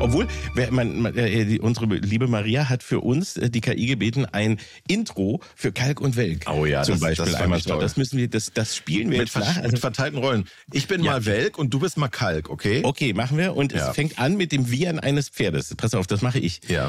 Obwohl, unsere liebe Maria hat für uns die KI gebeten, ein Intro für Kalk und Welk zum Beispiel einmal zu. Das müssen wir, das spielen wir jetzt nach. Mit verteilten Rollen. Ich bin mal Welk und du bist mal Kalk, okay? Okay, machen wir. Und es fängt an mit dem Wiehern eines Pferdes. Pass auf, das mache ich. Ja.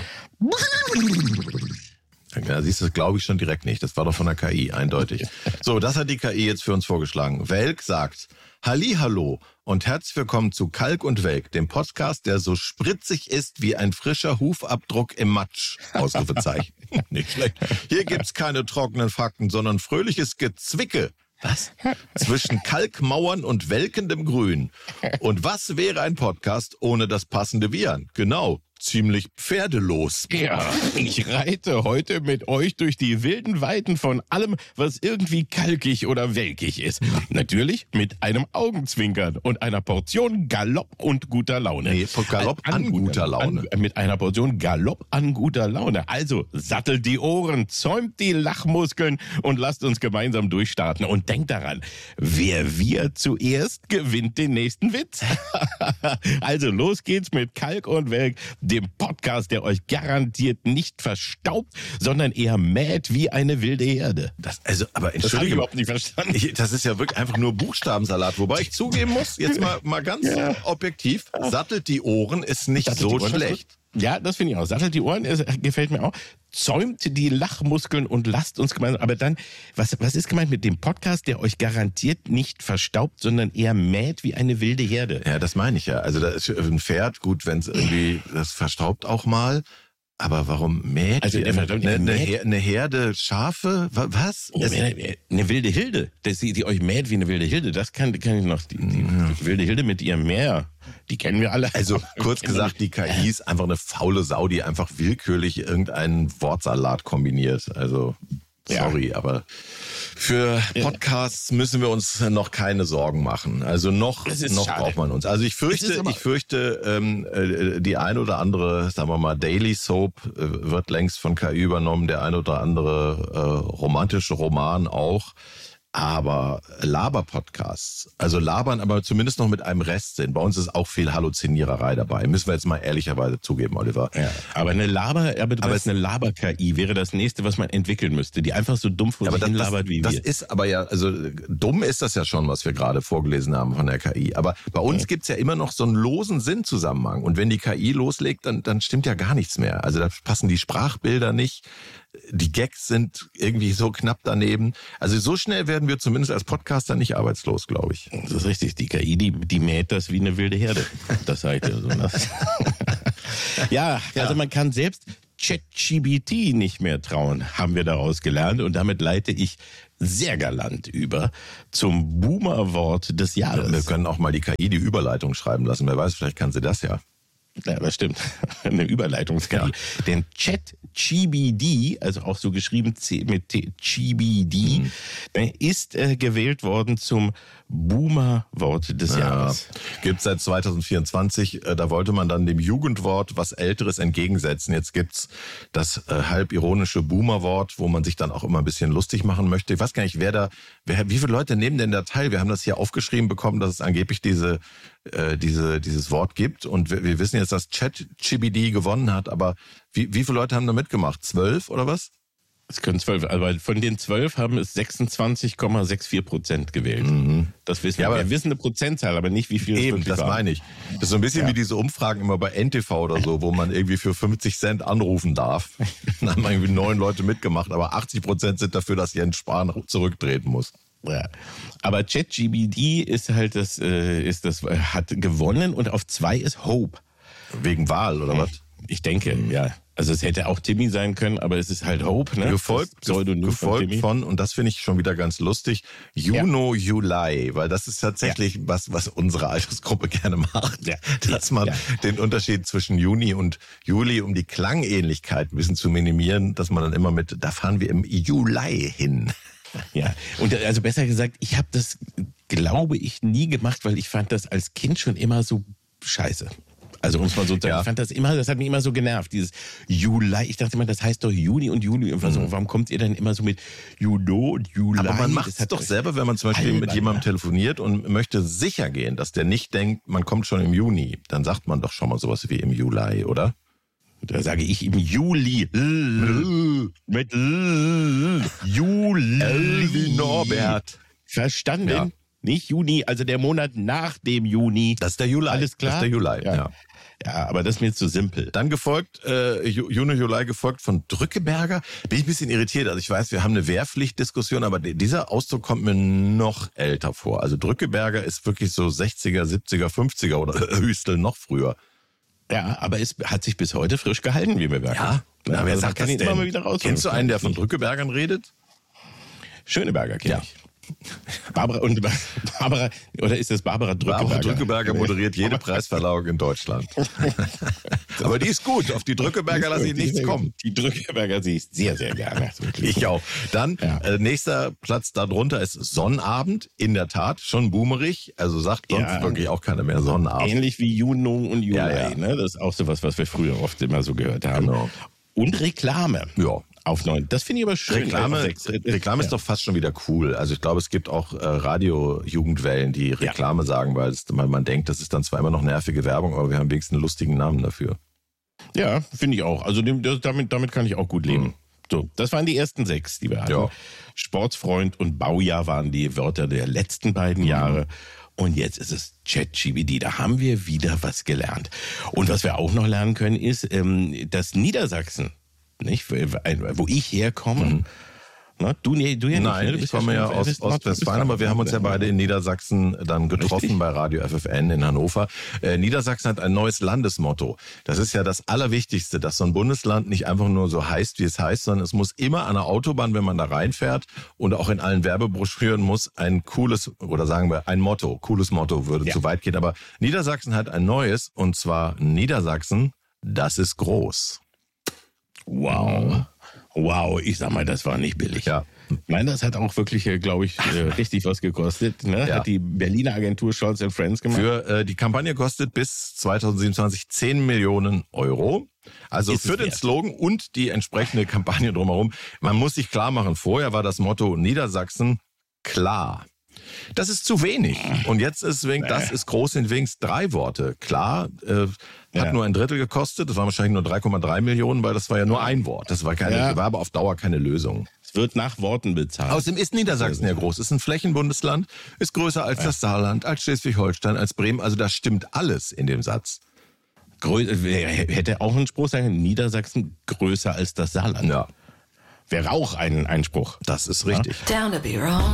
Ja, siehst du, das glaube ich schon direkt nicht. Das war doch von der KI, eindeutig. So, das hat die KI jetzt für uns vorgeschlagen. Welk sagt: Hallihallo und herzlich willkommen zu Kalk und Welk, dem Podcast, der so spritzig ist wie ein frischer Hufabdruck im Matsch. Ausrufezeichen. Nicht schlecht. Hier gibt's keine trockenen Fakten, sondern fröhliches Gezwicke. Was? Zwischen Kalkmauern und welkendem Grün. Und was wäre ein Podcast ohne das passende Wiehern? Genau. Ziemlich pferdelos. Ja, ich reite heute mit euch durch die wilden Weiten von allem, was irgendwie kalkig oder welkig ist. Natürlich mit einem Augenzwinkern und einer Portion Galopp und guter Laune. Nee, Galopp an guter Laune. Mit einer Portion Galopp an guter Laune. Also sattelt die Ohren, zäumt die Lachmuskeln und lasst uns gemeinsam durchstarten. Und denkt daran, wer wir zuerst gewinnt den nächsten Witz. Also los geht's mit Kalk und Welk, dem Podcast, der euch garantiert nicht verstaubt, sondern eher mäht wie eine wilde Herde. Aber entschuldige, das habe ich überhaupt nicht verstanden. Das ist ja wirklich einfach nur Buchstabensalat, wobei ich zugeben muss, jetzt mal ganz objektiv, sattelt die Ohren ist nicht so schlecht. Ja, das finde ich auch. Sattelt die Ohren, gefällt mir auch. Zäumt die Lachmuskeln und lasst uns gemeinsam. Aber dann, was ist gemeint mit dem Podcast, der euch garantiert nicht verstaubt, sondern eher mäht wie eine wilde Herde? Ja, das meine ich ja. Also da ist ein Pferd, gut, wenn es irgendwie, das verstaubt auch mal. Aber warum mäht? Also eine Herde Schafe? Was? Eine wilde Hilde, die euch mäht wie eine wilde Hilde. Das kann ich noch. Die wilde Hilde mit ihrem Meer, die kennen wir alle. Also kurz gesagt, die KI ist einfach eine faule Sau, die einfach willkürlich irgendeinen Wortsalat kombiniert. Also sorry, aber für Podcasts müssen wir uns noch keine Sorgen machen. Also noch braucht man uns. Also ich fürchte, die ein oder andere, sagen wir mal, Daily Soap wird längst von KI übernommen, der ein oder andere romantische Roman auch. Aber Laber-Podcasts, also labern, aber zumindest noch mit einem Restsinn. Bei uns ist auch viel Halluziniererei dabei. Müssen wir jetzt mal ehrlicherweise zugeben, Oliver. Ja, aber eine Laber-KI wäre das nächste, was man entwickeln müsste, die einfach so dumm vor sich hin labert wie wir. Das ist aber ja, also dumm ist das ja schon, was wir gerade vorgelesen haben von der KI. Aber bei uns gibt's ja immer noch so einen losen Sinnzusammenhang. Und wenn die KI loslegt, dann stimmt ja gar nichts mehr. Also da passen die Sprachbilder nicht. Die Gags sind irgendwie so knapp daneben. Also so schnell werden wir zumindest als Podcaster nicht arbeitslos, glaube ich. Das ist richtig. Die KI, die mäht das wie eine wilde Herde. Das sage ich dir so. Ja, also man kann selbst ChatGPT nicht mehr trauen, haben wir daraus gelernt. Und damit leite ich sehr galant über zum Boomer-Wort des Jahres. Wir können auch mal die KI die Überleitung schreiben lassen. Wer weiß, vielleicht kann sie das ja. Ja, das stimmt. Eine Überleitungskette. Ja. Denn ChatGPT, also auch so geschrieben mit GBD, ist gewählt worden zum Boomer-Wort des Jahres. Gibt's seit 2024. Da wollte man dann dem Jugendwort was Älteres entgegensetzen. Jetzt gibt's das halb ironische Boomer-Wort, wo man sich dann auch immer ein bisschen lustig machen möchte. Ich weiß gar nicht, wie viele Leute nehmen denn da teil? Wir haben das hier aufgeschrieben bekommen, dass es angeblich dieses Wort gibt. Und wir wissen jetzt, dass ChatGPT gewonnen hat. Aber wie viele Leute haben da mitgemacht? 12 oder was? Es können 12, aber von den 12 haben es 26,64% gewählt. Mhm. Das wissen wir. Wir wissen eine Prozentzail, aber nicht, wie viel es wirklich war. Das meine ich. Das ist so ein bisschen wie diese Umfragen immer bei NTV oder so, wo man irgendwie für 50 Cent anrufen darf. Dann haben irgendwie 9 Leute mitgemacht, aber 80% sind dafür, dass Jens Spahn zurücktreten muss. Ja. Aber ChatGPT ist halt hat gewonnen und auf 2 ist Hope. Wegen Wahl oder was? Ich denke, ja. Also es hätte auch Timmy sein können, aber es ist halt Hope, ne? Gefolgt von, und das finde ich schon wieder ganz lustig, Juno Juli, weil das ist tatsächlich was unsere Altersgruppe gerne macht. Ja. Dass man den Unterschied zwischen Juni und Juli, um die Klangähnlichkeit ein bisschen zu minimieren, dass man dann immer da fahren wir im Juli hin. Ja, und also besser gesagt, ich habe das, glaube ich, nie gemacht, weil ich fand das als Kind schon immer so scheiße. Also um es mal so zu sagen, ich fand das hat mich immer so genervt, dieses Juli. Ich dachte immer, das heißt doch Juni und Juli. Und so, warum kommt ihr denn immer so mit Juno und Juli? Aber man macht es doch selber, wenn man zum Beispiel mit jemandem telefoniert und möchte sicher gehen, dass der nicht denkt, man kommt schon im Juni. Dann sagt man doch schon mal sowas wie im Juli, oder? Da sage ich im Juli. Mit Juli. Wie Norbert. Verstanden? Ja. Nicht Juni, also der Monat nach dem Juni. Das ist der Juli. Alles klar? Das ist der Juli, ja. Ja, aber das ist mir zu simpel. Dann gefolgt, Juni, Juli gefolgt von Drückeberger. Bin ich ein bisschen irritiert. Also ich weiß, wir haben eine Wehrpflichtdiskussion, aber dieser Ausdruck kommt mir noch älter vor. Also Drückeberger ist wirklich so 60er, 70er, 50er oder Hüstel noch früher. Ja, aber es hat sich bis heute frisch gehalten, wie wir merken. Ja, wer also sagt das denn? Immer mal wieder raus. Kennst du einen, der von Drückebergern redet? Schöneberger kenne ich. Barbara, oder ist das Barbara Drückeberger? Barbara Drückeberger moderiert jede Preisverleihung in Deutschland. Aber die ist gut, auf die Drückeberger lasse ich nichts kommen. Die Drückeberger sehe ich sehr, sehr gerne. Ich auch. Dann, nächster Platz darunter ist Sonnabend, in der Tat, schon boomerig, also sagt sonst wirklich auch keiner mehr Sonnabend. Ähnlich wie Juno und Juli, ne? Das ist auch sowas, was wir früher oft immer so gehört haben. Genau. Und Reklame. Ja. Auf 9. Das finde ich aber schön. Reklame ist doch fast schon wieder cool. Also ich glaube, es gibt auch Radio-Jugendwellen, die Reklame sagen, weil man denkt, das ist dann zwar immer noch nervige Werbung, aber wir haben wenigstens einen lustigen Namen dafür. Ja, finde ich auch. Also damit kann ich auch gut leben. So, das waren die ersten 6, die wir hatten. Ja. Sportsfreund und Baujahr waren die Wörter der letzten beiden Jahre. Und jetzt ist es ChatGPT. Da haben wir wieder was gelernt. Und was wir auch noch lernen können, ist, dass Niedersachsen, nicht, wo ich herkomme. Na, du ja nicht. Nein, Ne? ich komme ja aus Ostwestfalen, aber wir haben uns ja beide in Niedersachsen dann getroffen bei Radio FFN in Hannover. Niedersachsen hat ein neues Landesmotto. Das ist ja das Allerwichtigste, dass so ein Bundesland nicht einfach nur so heißt, wie es heißt, sondern es muss immer an der Autobahn, wenn man da reinfährt und auch in allen Werbebroschüren muss ein cooles, oder sagen wir ein Motto, cooles Motto würde zu weit gehen, aber Niedersachsen hat ein neues, und zwar Niedersachsen, das ist groß. Wow, ich sag mal, das war nicht billig. Ja. Nein, das hat auch wirklich, glaube ich, richtig was gekostet. Ne? Ja. Hat die Berliner Agentur Scholz & Friends gemacht. Die Kampagne kostet bis 2027 10 Millionen Euro. Also Ist es für den wert. Slogan und die entsprechende Kampagne drumherum. Man muss sich klar machen, vorher war das Motto Niedersachsen klar. Das ist zu wenig. Und jetzt ist das ist groß sind wenigstens 3 Worte. Klar, hat nur ein Drittel gekostet. Das waren wahrscheinlich nur 3,3 Millionen, weil das war ja nur ein Wort. Das war war aber auf Dauer keine Lösung. Es wird nach Worten bezahlt. Außerdem ist Niedersachsen ja groß. Es ist ein Flächenbundesland, ist größer als das Saarland, als Schleswig-Holstein, als Bremen. Also da stimmt alles in dem Satz. Hätte auch ein Spruch sein können, Niedersachsen größer als das Saarland. Ja, Wäre auch ein Spruch. das ist richtig. Down to be wrong.